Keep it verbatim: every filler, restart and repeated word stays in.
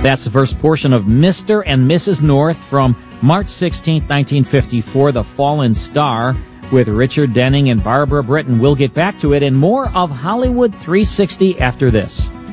That's the first portion of Mister and Missus North from March sixteenth, nineteen fifty-four, The Fallen Star, with Richard Denning and Barbara Britton. We'll get back to it and more of Hollywood three sixty after this.